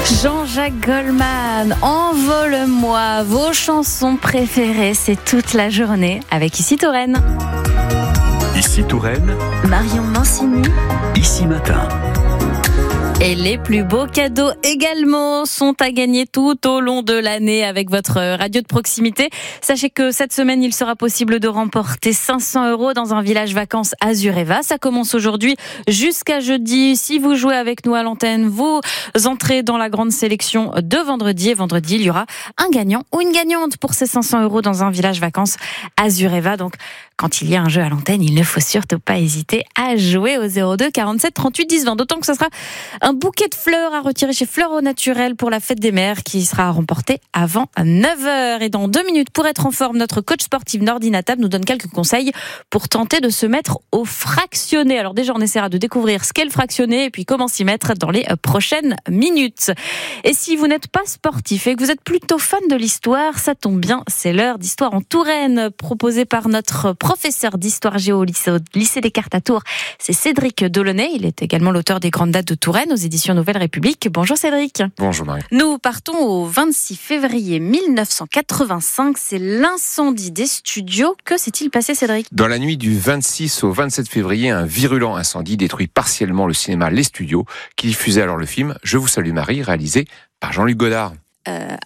Jean-Jacques Goldman, envole-moi, vos chansons préférées, c'est toute la journée avec Ici Touraine. Ici Touraine, Marion Mancini, Ici Matin. Et les plus beaux cadeaux également sont à gagner tout au long de l'année avec votre radio de proximité. Sachez que cette semaine, il sera possible de remporter 500 € dans un village vacances Azureva. Ça commence aujourd'hui jusqu'à jeudi. Si vous jouez avec nous à l'antenne, vous entrez dans la grande sélection de vendredi. Et vendredi, il y aura un gagnant ou une gagnante pour ces 500 € dans un village vacances Azureva. Donc, quand il y a un jeu à l'antenne, il ne faut surtout pas hésiter à jouer au 02 47 38 10 20. D'autant que ce sera un bouquet de fleurs à retirer chez Fleurs au Naturel pour la fête des mères qui sera remporté avant 9h. Et dans 2 minutes, pour être en forme, notre coach sportif Nordine Attab nous donne quelques conseils pour tenter de se mettre au fractionné. Alors déjà, on essaiera de découvrir ce qu'est le fractionné et puis comment s'y mettre dans les prochaines minutes. Et si vous n'êtes pas sportif et que vous êtes plutôt fan de l'histoire, ça tombe bien, c'est l'heure d'Histoire en Touraine proposée par notre professeur d'histoire géo au lycée des Cartes à Tours. C'est Cédric Delaunay. Il est également l'auteur des Grandes Dates de Touraine aux éditions Nouvelle République. Bonjour Cédric. Bonjour Marie. Nous partons au 26 février 1985. C'est l'incendie des studios. Que s'est-il passé, Cédric ? Dans la nuit du 26 au 27 février, un virulent incendie détruit partiellement le cinéma Les Studios, qui diffusait alors le film Je vous salue Marie, réalisé par Jean-Luc Godard. Attentat ?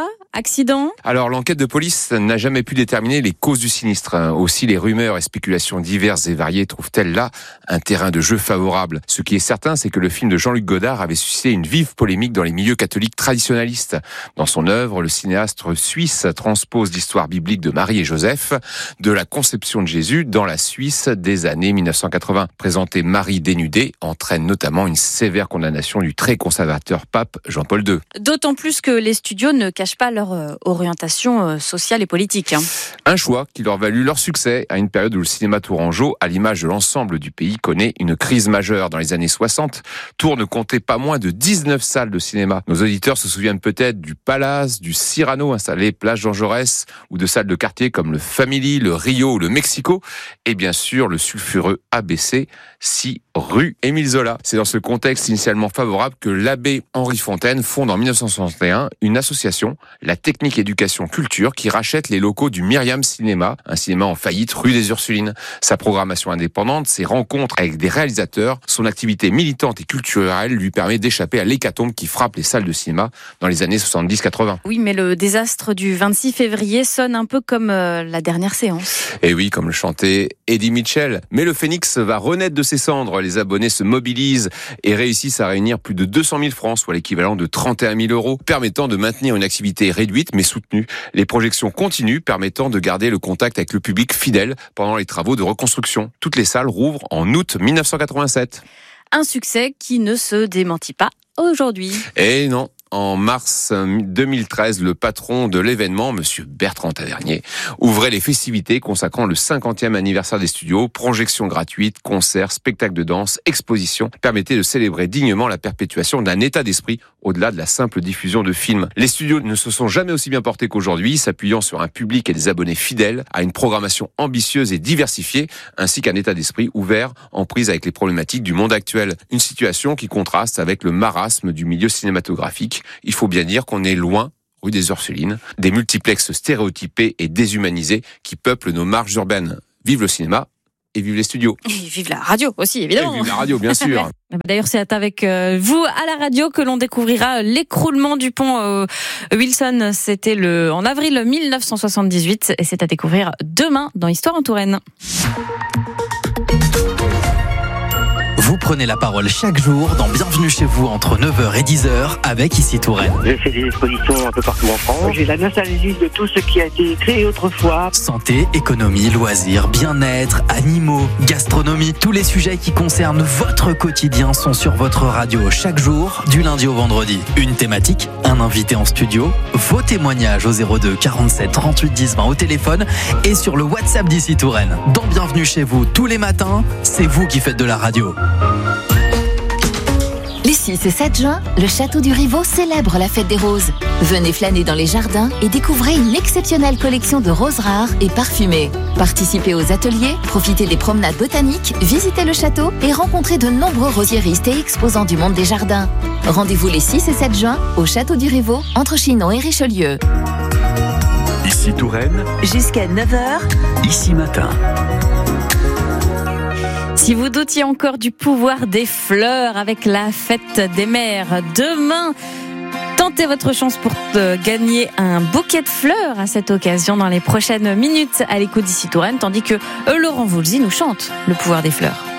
Accident ? Alors, l'enquête de police n'a jamais pu déterminer les causes du sinistre. Aussi, les rumeurs et spéculations diverses et variées trouvent-elles là un terrain de jeu favorable. Ce qui est certain, c'est que le film de Jean-Luc Godard avait suscité une vive polémique dans les milieux catholiques traditionnalistes. Dans son œuvre, le cinéaste suisse transpose l'histoire biblique de Marie et Joseph, de la conception de Jésus dans la Suisse des années 1980. Présenter Marie dénudée entraîne notamment une sévère condamnation du très conservateur pape Jean-Paul II. D'autant plus que les studios ne cachent pas leur orientation sociale et politique. Un choix qui leur valut leur succès à une période où le cinéma tourangeau, à l'image de l'ensemble du pays, connaît une crise majeure. Dans les années 60, Tours ne comptait pas moins de 19 salles de cinéma. Nos auditeurs se souviennent peut-être du Palace, du Cyrano installé place Jean Jaurès, ou de salles de quartier comme le Family, le Rio ou le Mexico, et bien sûr le sulfureux ABC, 6 rue Émile Zola. C'est dans ce contexte initialement favorable que l'abbé Henri Fontaine fonde en 1961 une association, la Technique Éducation Culture, qui rachète les locaux du Myriam Cinéma, un cinéma en faillite rue des Ursulines. Sa programmation indépendante, ses rencontres avec des réalisateurs, son activité militante et culturelle lui permet d'échapper à l'hécatombe qui frappe les salles de cinéma dans les années 70-80. Oui, mais le désastre du 26 février sonne un peu comme la dernière séance. Et oui, comme le chantait Eddie Mitchell. Mais le phénix va renaître de ses cendres. Les abonnés se mobilisent et réussissent à réunir plus de 200 000 francs, soit l'équivalent de 31 000 €, permettant de maintenir une activité réduite mais soutenue. Les projections continuent, permettant de garder le contact avec le public fidèle pendant les travaux de reconstruction. Toutes les salles rouvrent en août 1987. Un succès qui ne se démentit pas aujourd'hui. Et non. En mars 2013, le patron de l'événement, monsieur Bertrand Tavernier, ouvrait les festivités consacrant le 50e anniversaire des studios. Projections gratuites, concerts, spectacles de danse, expositions permettaient de célébrer dignement la perpétuation d'un état d'esprit au-delà de la simple diffusion de films. Les studios ne se sont jamais aussi bien portés qu'aujourd'hui, s'appuyant sur un public et des abonnés fidèles, à une programmation ambitieuse et diversifiée, ainsi qu'un état d'esprit ouvert en prise avec les problématiques du monde actuel. Une situation qui contraste avec le marasme du milieu cinématographique. Il faut bien dire qu'on est loin, rue des Ursulines, des multiplexes stéréotypés et déshumanisés qui peuplent nos marges urbaines. Vive le cinéma et vive les studios. Et vive la radio aussi, évidemment. Et vive la radio, bien sûr. D'ailleurs, c'est avec vous à la radio que l'on découvrira l'écroulement du pont Wilson. C'était en avril 1978 et c'est à découvrir demain dans Histoire en Touraine. Vous prenez la parole chaque jour dans Bienvenue chez vous entre 9h et 10h avec Ici Touraine. J'ai fait des expositions un peu partout en France. J'ai la nostalgie de tout ce qui a été créé autrefois. Santé, économie, loisirs, bien-être, animaux, gastronomie, tous les sujets qui concernent votre quotidien sont sur votre radio chaque jour, du lundi au vendredi. Une thématique, un invité en studio, vos témoignages au 02 47 38 10 20 au téléphone et sur le WhatsApp d'Ici Touraine. Dans Bienvenue chez vous tous les matins, c'est vous qui faites de la radio. Les 6 et 7 juin, le Château du Rivaud célèbre la fête des roses. Venez flâner dans les jardins et découvrez une exceptionnelle collection de roses rares et parfumées. Participez aux ateliers, profitez des promenades botaniques, visitez le château et rencontrez de nombreux rosieristes et exposants du monde des jardins. Rendez-vous les 6 et 7 juin au Château du Rivaud, entre Chinon et Richelieu. Ici Touraine, Jusqu'à 9h, ici matin. Si vous doutiez encore du pouvoir des fleurs avec la fête des mères, demain, tentez votre chance pour gagner un bouquet de fleurs à cette occasion dans les prochaines minutes à l'écoute d'Ici Touraine, tandis que Laurent Voulzy nous chante le pouvoir des fleurs.